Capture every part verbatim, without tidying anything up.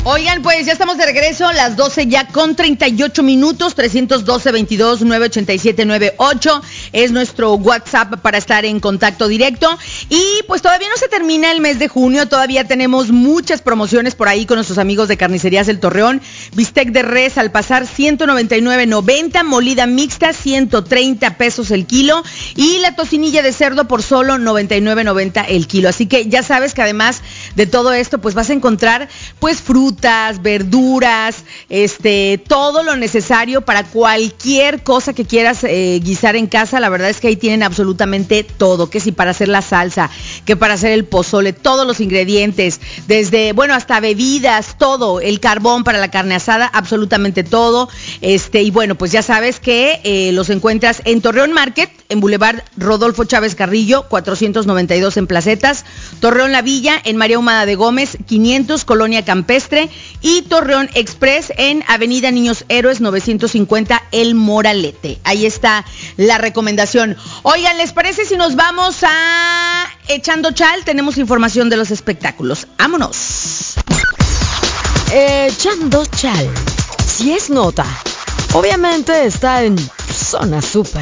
Oigan, pues ya estamos de regreso, las doce ya con treinta y ocho minutos, trescientos doce, veintidós, novecientos ochenta y siete, noventa y ocho es nuestro WhatsApp para estar en contacto directo. Y pues todavía no se termina el mes de junio, todavía tenemos muchas promociones por ahí con nuestros amigos de Carnicerías El Torreón. Bistec de res al pasar ciento noventa y nueve noventa, molida mixta ciento treinta pesos el kilo y la tocinilla de cerdo por solo noventa y nueve noventa el kilo. Así que ya sabes que además de todo esto pues vas a encontrar pues frutas, verduras, este, todo lo necesario para cualquier cosa que quieras eh, guisar en casa. La verdad es que ahí tienen absolutamente todo, que si para hacer la salsa, que para hacer el pozole, todos los ingredientes, desde, bueno, hasta bebidas, todo, el carbón para la carne asada, absolutamente todo. Este, y bueno, pues ya sabes que eh, los encuentras en Torreón Market, en Boulevard Rodolfo Chávez Carrillo, cuatrocientos noventa y dos en Placetas, Torreón La Villa, en María Humada de Gómez, quinientos, Colonia Campestre, y Torreón Express en Avenida Niños Héroes novecientos cincuenta El Moralete. Ahí está la recomendación. Oigan, ¿les parece si nos vamos a Echando Chal? Tenemos información de los espectáculos. ¡Vámonos! Echando Chal. Si es nota, obviamente está en Zona Super.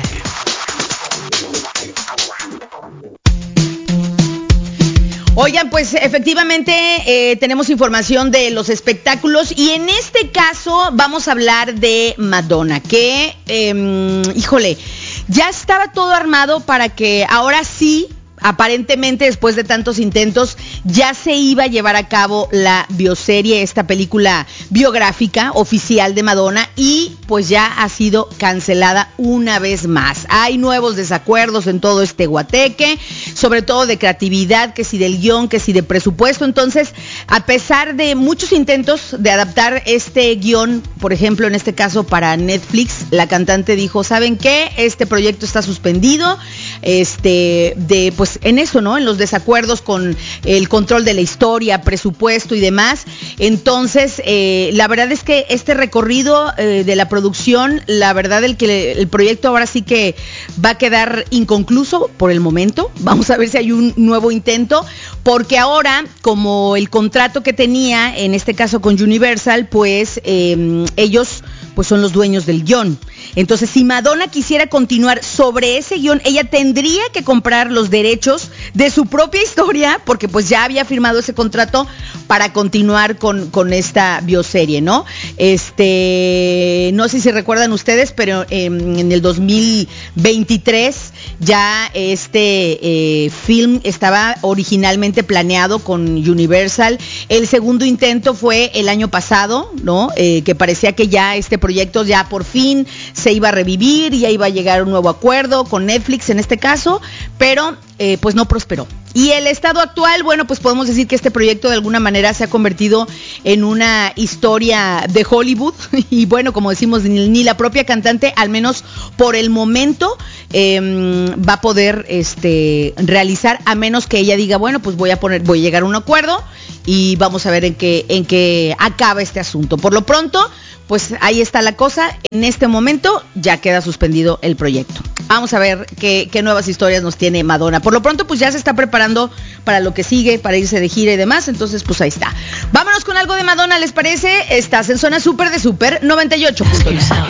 Oigan, pues efectivamente eh, tenemos información de los espectáculos y en este caso vamos a hablar de Madonna, que, eh, híjole, ya estaba todo armado para que ahora sí, aparentemente después de tantos intentos, ya se iba a llevar a cabo la bioserie, esta película biográfica oficial de Madonna, y pues ya ha sido cancelada una vez más. Hay nuevos desacuerdos en todo este guateque, sobre todo de creatividad, que si del guión, que si de presupuesto. Entonces, a pesar de muchos intentos de adaptar este guión, por ejemplo, en este caso para Netflix, la cantante dijo, ¿saben qué? Este proyecto está suspendido, este, de pues en eso, ¿no? En los desacuerdos con el control de la historia, presupuesto y demás. Entonces, eh, la verdad es que este recorrido eh, de la producción, la verdad el que el proyecto ahora sí que va a quedar inconcluso por el momento. Vamos a ver si hay un nuevo intento, porque ahora, como el contrato que tenía, en este caso con Universal, pues eh, ellos pues son los dueños del guión. Entonces, si Madonna quisiera continuar sobre ese guión, ella tendría que comprar los derechos de su propia historia, porque pues ya había firmado ese contrato para continuar con, con esta bioserie, ¿no? Este, no sé si recuerdan ustedes, pero eh, en el dos mil veintitrés ya este eh, film estaba originalmente planeado con Universal. El segundo intento fue el año pasado, ¿no? Eh, que parecía que ya este proyecto ya por fin se iba a revivir y ya iba a llegar a un nuevo acuerdo con Netflix en este caso, pero eh, pues no prosperó. Y el estado actual, bueno, pues podemos decir que este proyecto de alguna manera se ha convertido en una historia de Hollywood y bueno, como decimos, ni, ni la propia cantante, al menos por el momento, eh, va a poder este, realizar, a menos que ella diga, bueno, pues voy a poner, voy a llegar a un acuerdo y vamos a ver en qué, en qué acaba este asunto. Por lo pronto, pues ahí está la cosa. En este momento ya queda suspendido el proyecto. Vamos a ver qué, qué nuevas historias nos tiene Madonna. Por lo pronto, pues ya se está preparando para lo que sigue, para irse de gira y demás. Entonces, pues ahí está. Vámonos con algo de Madonna, ¿les parece? Estás en Zona Super de Super noventa y ocho punto nueve.